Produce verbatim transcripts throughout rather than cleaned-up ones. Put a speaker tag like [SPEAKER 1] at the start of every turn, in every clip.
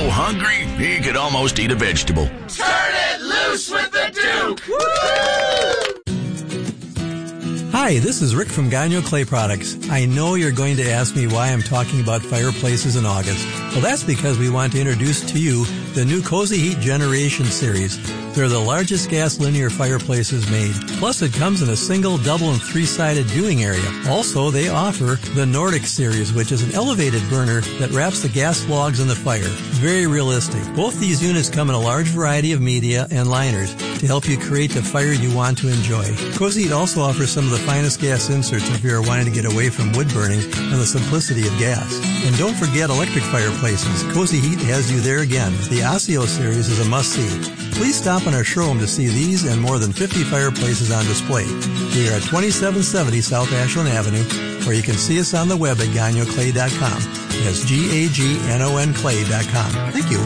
[SPEAKER 1] so hungry, he could almost eat a vegetable.
[SPEAKER 2] Turn it loose with the Duke! Woo!
[SPEAKER 3] Hi, this is Rick from Gagnon Clay Products. I know you're going to ask me why I'm talking about fireplaces in August. Well, that's because we want to introduce to you the new Cozy Heat Generation Series. They're the largest gas linear fireplaces made. Plus, it comes in a single, double, and three-sided viewing area. Also, they offer the Nordic Series, which is an elevated burner that wraps the gas logs in the fire. Very realistic. Both these units come in a large variety of media and liners to help you create the fire you want to enjoy. Cozy Heat also offers some of the finest gas inserts if you are wanting to get away from wood burning and the simplicity of gas. And don't forget electric fireplaces. Cozy Heat has you there again. The Osseo Series is a must-see. Please stop in our showroom to see these and more than fifty fireplaces on display. We are at twenty-seven seventy South Ashland Avenue, or you can see us on the web at gagnon clay dot com. That's G A G N O N clay dot com. Thank you.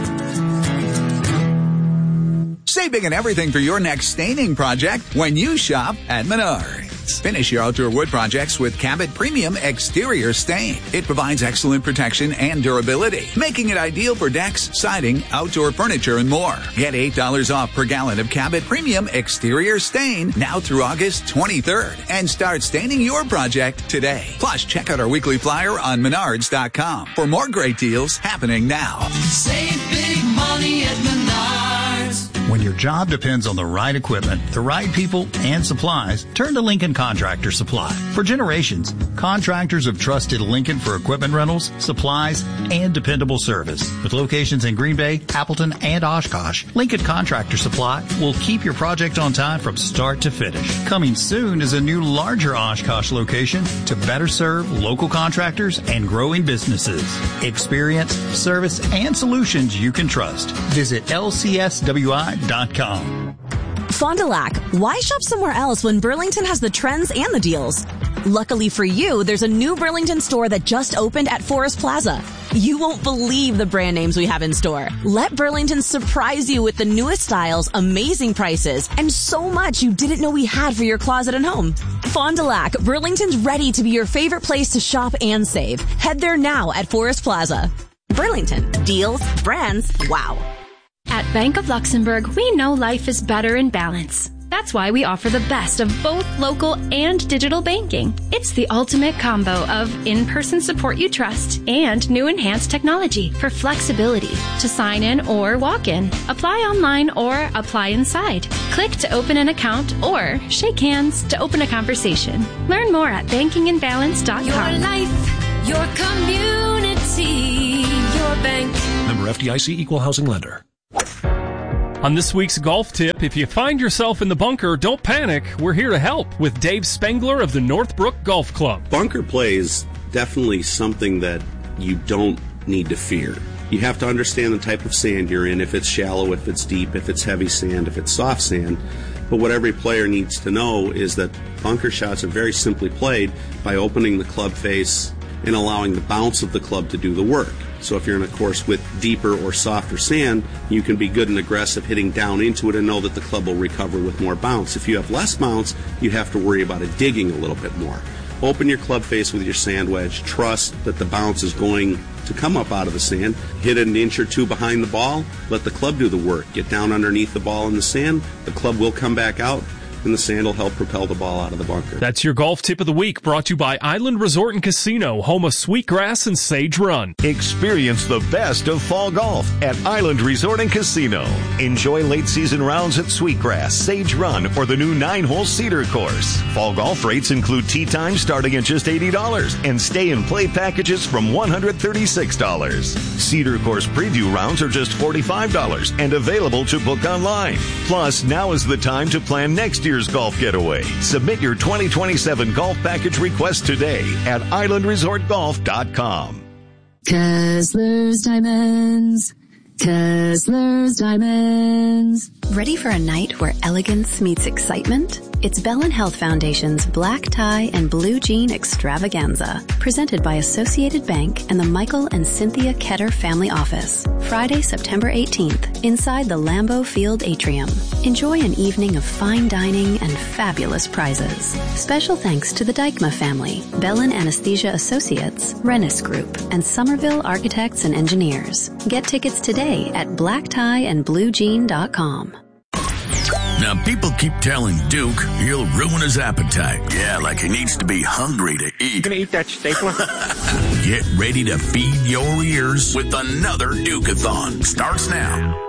[SPEAKER 4] Save big on everything for your next staining project when you shop at Menards. Finish your outdoor wood projects with Cabot Premium Exterior Stain. It provides excellent protection and durability, making it ideal for decks, siding, outdoor furniture, and more. Get eight dollars off per gallon of Cabot Premium Exterior Stain now through August twenty-third and start staining your project today. Plus, check out our weekly flyer on menards dot com for more great deals happening now.
[SPEAKER 2] Save big money at Menards.
[SPEAKER 5] When your job depends on the right equipment, the right people, and supplies, turn to Lincoln Contractor Supply. For generations, contractors have trusted Lincoln for equipment rentals, supplies, and dependable service. With locations in Green Bay, Appleton, and Oshkosh, Lincoln Contractor Supply will keep your project on time from start to finish. Coming soon is a new, larger Oshkosh location to better serve local contractors and growing businesses. Experience, service, and solutions you can trust. Visit L C S W I dot com.
[SPEAKER 6] Fond du Lac, why shop somewhere else when Burlington has the trends and the deals? Luckily for you, there's a new Burlington store that just opened at Forest Plaza. You won't believe the brand names we have in store. Let Burlington surprise you with the newest styles, amazing prices, and so much you didn't know we had for your closet and home. Fond du Lac, Burlington's ready to be your favorite place to shop and save. Head there now at Forest Plaza. Burlington, deals, brands, wow.
[SPEAKER 7] At Bank of Luxembourg, we know life is better in balance. That's why we offer the best of both local and digital banking. It's the ultimate combo of in-person support you trust and new enhanced technology for flexibility to sign in or walk in, apply online or apply inside, click to open an account, or shake hands to open a conversation. Learn more at banking in balance dot com.
[SPEAKER 2] Your life, your community, your bank.
[SPEAKER 8] Member F D I C, Equal Housing Lender. On this week's golf tip, if you find yourself in the bunker, don't panic. We're here to help with Dave Spengler of the Northbrook Golf Club.
[SPEAKER 9] Bunker play is definitely something that you don't need to fear. You have to understand the type of sand you're in, if it's shallow, if it's deep, if it's heavy sand, if it's soft sand. But what every player needs to know is that bunker shots are very simply played by opening the club face and allowing the bounce of the club to do the work. So if you're in a course with deeper or softer sand, you can be good and aggressive hitting down into it and know that the club will recover with more bounce. If you have less bounce, you have to worry about it digging a little bit more. Open your club face with your sand wedge. Trust that the bounce is going to come up out of the sand. Hit it an inch or two behind the ball. Let the club do the work. Get down underneath the ball in the sand. The club will come back out, and the sand will help propel the ball out of the bunker.
[SPEAKER 8] That's your golf tip of the week, brought to you by Island Resort and Casino, home of Sweetgrass and Sage Run.
[SPEAKER 10] Experience the best of fall golf at Island Resort and Casino. Enjoy late season rounds at Sweetgrass, Sage Run, or the new nine-hole Cedar course. Fall golf rates include tee time starting at just eighty dollars and stay and play packages from one hundred thirty-six dollars. Cedar course preview rounds are just forty-five dollars and available to book online. Plus, now is the time to plan next year's golf getaway. Submit your twenty twenty-seven golf package request today at island resort golf dot com.
[SPEAKER 11] Kessler's Diamonds. Kessler's Diamonds.
[SPEAKER 12] Ready for a night where elegance meets excitement? It's Bellin Health Foundation's Black Tie and Blue Jean Extravaganza, presented by Associated Bank and the Michael and Cynthia Ketter Family Office. Friday, September eighteenth, inside the Lambeau Field Atrium. Enjoy an evening of fine dining and fabulous prizes. Special thanks to the Dykma family, Bellin Anesthesia Associates, Rennis Group, and Somerville Architects and Engineers. Get tickets today at black tie and blue jean dot com.
[SPEAKER 1] Now, people keep telling Duke he'll ruin his appetite. Yeah, like he needs to be hungry to eat.
[SPEAKER 13] You gonna eat that stapler?
[SPEAKER 1] Get ready to feed your ears with another Duke-a-thon. Starts now.